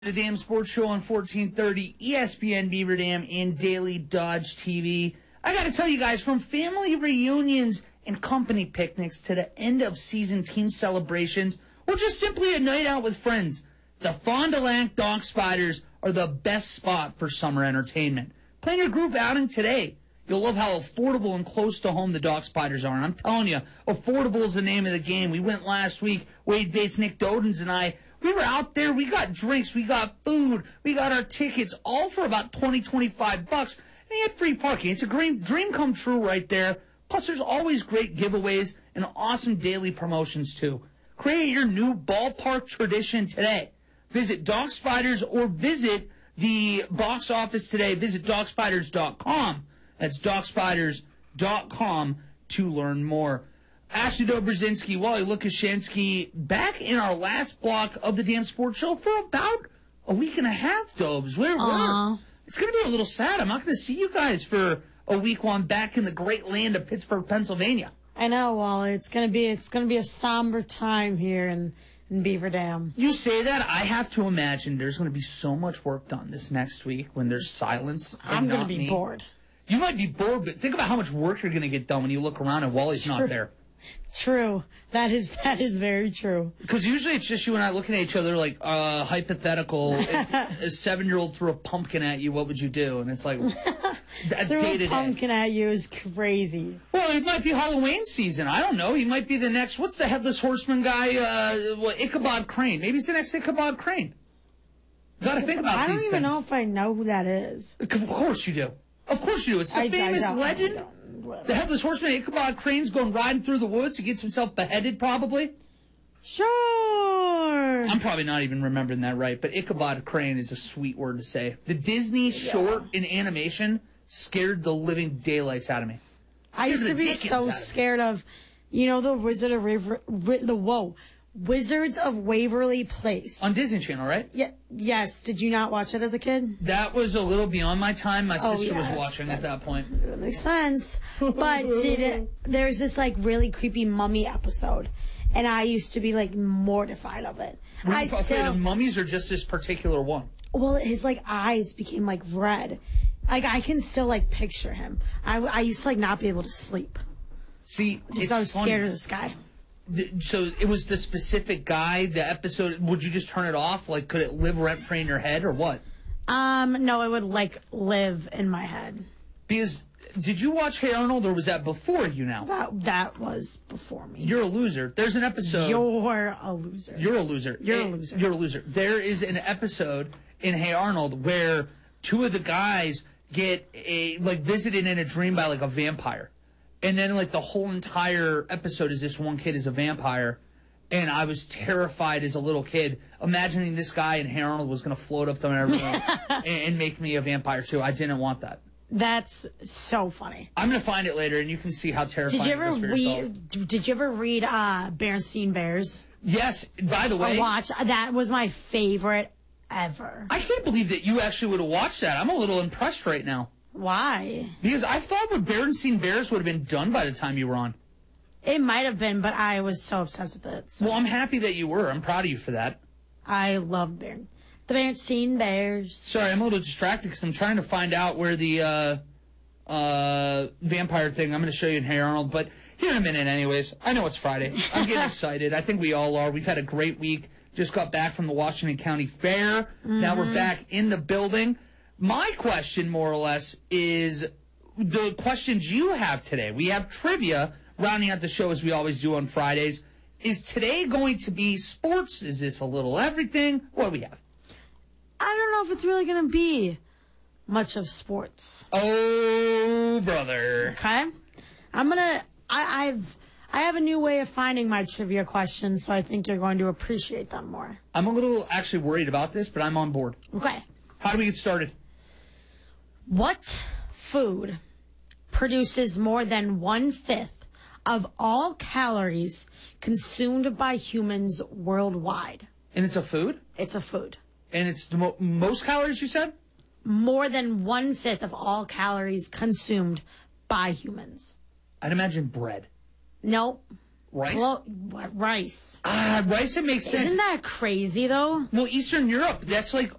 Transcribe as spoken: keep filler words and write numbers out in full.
The Dam Sports Show on fourteen thirty E S P N Beaver Dam and Daily Dodge T V. I got to tell you guys, from family reunions and company picnics to the end of season team celebrations, or just simply a night out with friends, the Fond du Lac Dock Spiders are the best spot for summer entertainment. Plan your group outing today. You'll love how affordable and close to home the Dock Spiders are. And I'm telling you, affordable is the name of the game. We went last week, Wade Bates, Nick Dodens, and I. We were out there. We got drinks. We got food. We got our tickets, all for about twenty, twenty-five bucks. And you had free parking. It's a dream, dream come true right there. Plus, there's always great giveaways and awesome daily promotions, too. Create your new ballpark tradition today. Visit Dock Spiders or visit the box office today. Visit dock spiders dot com. That's dock spiders dot com to learn more. Ashley Dobrzinski, Wally Lukashansky, back in our last block of the Dam Sports Show for about a week and a half, Dobes. Where were? It's going to be a little sad. I'm not going to see you guys for a week while I'm back in the great land of Pittsburgh, Pennsylvania. I know, Wally. It's going to be it's going to be a somber time here in, in Beaver Dam. You say that, I have to imagine there's going to be so much work done this next week when there's silence. I'm going to be me. bored. You might be bored, but think about how much work you're going to get done when you look around and Wally's True. not there. True. That is that is very true. Because usually it's just you and I looking at each other like, uh, hypothetical. If a seven-year-old threw a pumpkin at you, what would you do? And it's like, that Threw day to a pumpkin day. at you is crazy. Well, it might be Halloween season. I don't know. He might be the next, what's the Headless Horseman guy? Uh, what, Ichabod Crane. Maybe he's the next Ichabod Crane. You got to think about I don't these even things. know if I know who that is. Of course you do. Of course you do. It's the I- I famous don't- I legend. don't. Whatever. The Headless Horseman, Ichabod Crane's going riding through the woods. He gets himself beheaded, probably. Sure. I'm probably not even remembering that right, but Ichabod Crane is a sweet word to say. The Disney short in animation scared the living daylights out of me. I used to Scared the be dickens out so of me. scared of, you know, the Wizard of River, the whoa, Wizards of Waverly Place. On Disney Channel, right? Yeah. Yes. Did you not watch it as a kid? That was a little beyond my time. My Oh, sister yeah, was it's- watching at that point. That makes sense. But did it, there's this like really creepy mummy episode, and I used to be like mortified of it. I Okay, the still, mummies are just this particular one. well, his like eyes became like red. Like I can still like picture him. I, I used to like not be able to sleep See, because it's I was funny. scared of this guy. Th- So it was the specific guy, the episode. Would you just turn it off? Like, could it live rent free in your head or what? Um, no, it would like live in my head. Because did you watch Hey Arnold, or was that before you? Now That that was before me. you're a loser. There's an episode. You're a loser. You're a loser. You're a Eh, loser. You're a loser. There is an episode in Hey Arnold where two of the guys get a like visited in a dream by like a vampire. And then, like, the whole entire episode is this one kid is a vampire. And I was terrified as a little kid, imagining this guy in Hey Arnold was going to float up to my room and, and make me a vampire, too. I didn't want that. That's so funny. I'm going to find it later, and you can see how terrifying Did you it ever is for yourself. read? Did you ever read uh, Berenstein Bears? Yes, by the Or way, watch? That was my favorite ever. I can't believe that you actually would have watched that. I'm a little impressed right now. Why? Because I thought what Berenstein Bears would have been done by the time you were on. It might have been, but I was so obsessed with it. So Well, I'm happy that you were. I'm proud of you for that. I love Bear. The Berenstein Bears. Sorry, I'm a little distracted because I'm trying to find out where the uh, uh, vampire thing, I'm going to show you in Hey Arnold, but here in a minute anyways. I know it's Friday. I'm getting excited. I think we all are. We've had a great week. Just got back from the Washington County Fair. Mm-hmm. Now we're back in the building. My question, more or less, is the questions you have today. We have trivia rounding out the show as we always do on Fridays. Is today going to be sports? Is this a little everything? What do we have? I don't know if it's really going to be much of sports. Oh, brother. Okay? I'm going to... I've... I have a new way of finding my trivia questions, so I think you're going to appreciate them more. I'm a little actually worried about this, but I'm on board. Okay. How do we get started? What food produces more than one-fifth of all calories consumed by humans worldwide? And it's a food? It's a food. And it's the mo- most calories, you said? More than one-fifth of all calories consumed by humans. I'd imagine bread. Nope. Rice? Well, what, rice. Ah, rice, it makes sense. Isn't that crazy, though? Well, Eastern Europe, that's like